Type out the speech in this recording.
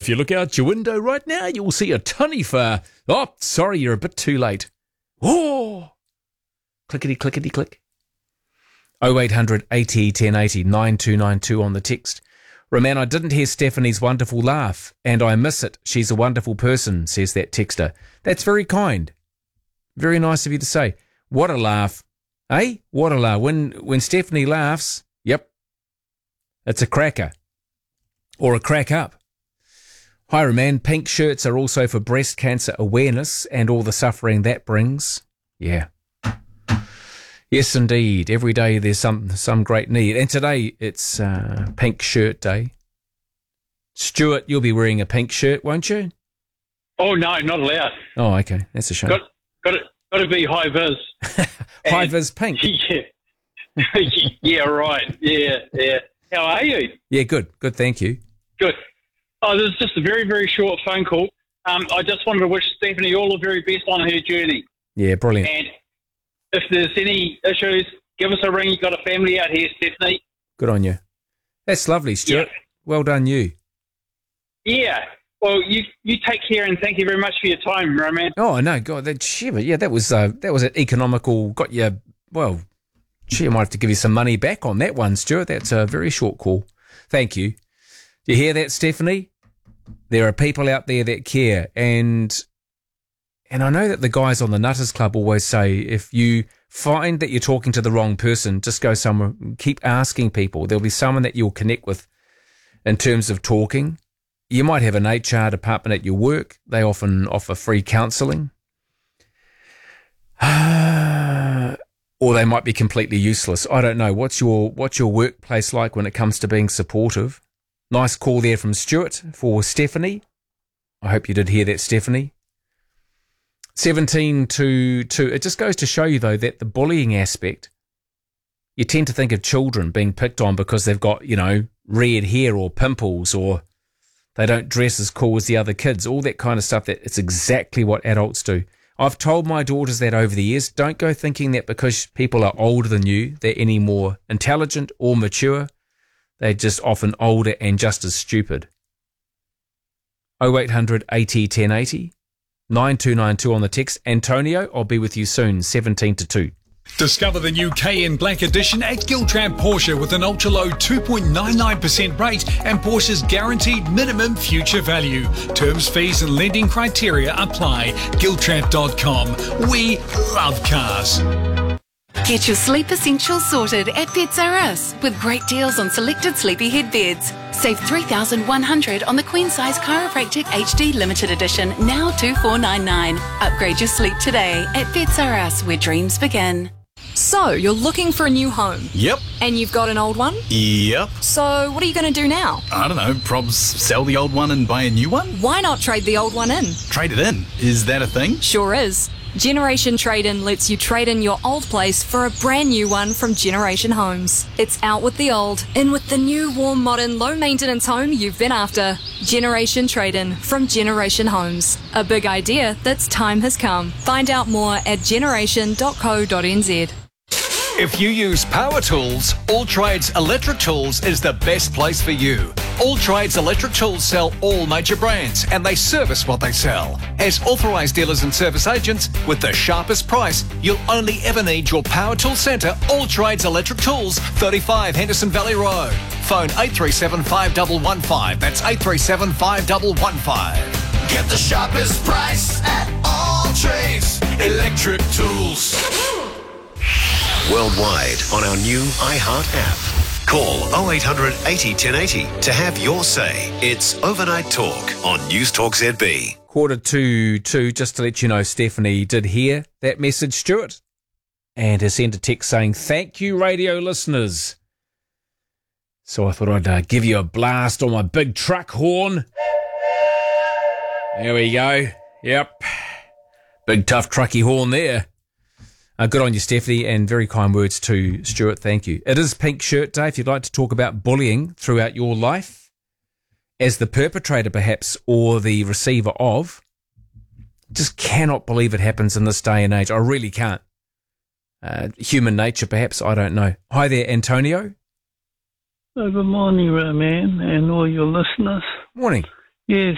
if you look out your window right now, you'll see a tunny far. Oh, sorry, you're a bit too late. Oh, clickety, clickety, click. 0800 80 1080 9292 on the text. Roman, I didn't hear Stephanie's wonderful laugh, and I miss it. She's a wonderful person, says that texter. That's very kind. Very nice of you to say. What a laugh. Eh? What a laugh. When Stephanie laughs, yep, it's a cracker. Or a crack up. Hi, Roman. Pink shirts are also for breast cancer awareness and all the suffering that brings. Yeah. Yes, indeed. Every day there's some great need. And today it's Pink Shirt Day. Stuart, you'll be wearing a pink shirt, won't you? Oh, no, not allowed. Oh, okay. That's a shame. Got to be high vis. High vis pink. Yeah. Yeah, right. Yeah. How are you? Yeah, good. Good, thank you. Good. Oh, this is just a very, very short phone call. I just wanted to wish Stephanie all the very best on her journey. Yeah, brilliant. And if there's any issues, give us a ring. You've got a family out here, Stephanie. Good on you. That's lovely, Stuart. Yeah. Well done, you. Yeah. Well, you take care, and thank you very much for your time, Roman. Oh, no, God, that was an economical, got you, well, I might have to give you some money back on that one, Stuart. That's a very short call. Thank you. Do you hear that, Stephanie? There are people out there that care, and I know that the guys on the Nutters Club always say, if you find that you're talking to the wrong person, just go somewhere, keep asking people. There'll be someone that you'll connect with in terms of talking. You might have an HR department at your work. They often offer free counselling. Or they might be completely useless. I don't know. What's your workplace like when it comes to being supportive? Nice call there from Stuart for Stephanie. I hope you did hear that, Stephanie. 17 to 2. It just goes to show you, though, that the bullying aspect, you tend to think of children being picked on because they've got, red hair or pimples, or they don't dress as cool as the other kids, all that kind of stuff. That it's exactly what adults do. I've told my daughters that over the years. Don't go thinking that because people are older than you, they're any more intelligent or mature. They're just often older and just as stupid. 0800 80 1080 9292 on the text. Antonio, I'll be with you soon, 17 to 2. Discover the new Cayenne Black Edition at Giltrap Porsche with an ultra-low 2.99% rate and Porsche's guaranteed minimum future value. Terms, fees and lending criteria apply. Giltrap.com. We love cars. Get your sleep essentials sorted at Beds R Us with great deals on selected sleepyhead beds. Save $3,100 on the Queen Size Chiropractic HD Limited Edition, now $2,499. Upgrade your sleep today at Beds R Us, where dreams begin. So, you're looking for a new home? Yep. And you've got an old one? Yep. So, what are you going to do now? I don't know, probs sell the old one and buy a new one? Why not trade the old one in? Trade it in? Is that a thing? Sure is. Generation Trade-In lets you trade in your old place for a brand new one from Generation Homes. It's out with the old, in with the new, warm, modern, low-maintenance home you've been after. Generation Trade-In from Generation Homes. A big idea that's time has come. Find out more at generation.co.nz. If you use power tools, All Trades Electric Tools is the best place for you. All Trades Electric Tools sell all major brands and they service what they sell. As authorised dealers and service agents, with the sharpest price, you'll only ever need your power tool centre, All Trades Electric Tools, 35 Henderson Valley Road. Phone 837 5115. That's 837 5115. Get the sharpest price at All Trades Electric Tools. Worldwide on our new iHeart app. Call 0800 80 1080 to have your say. It's Overnight Talk on News Talk ZB. 1:45, just to let you know, Stephanie did hear that message, Stuart, and has sent a text saying, thank you, radio listeners. So I thought I'd give you a blast on my big truck horn. There we go. Yep. Big tough trucky horn there. Good on you, Stephanie, and very kind words to Stuart. Thank you. It is Pink Shirt Day. If you'd like to talk about bullying throughout your life, as the perpetrator perhaps, or the receiver of, just cannot believe it happens in this day and age. I really can't. Human nature, perhaps, I don't know. Hi there, Antonio. Good morning, Roman, and all your listeners. Morning. Yes,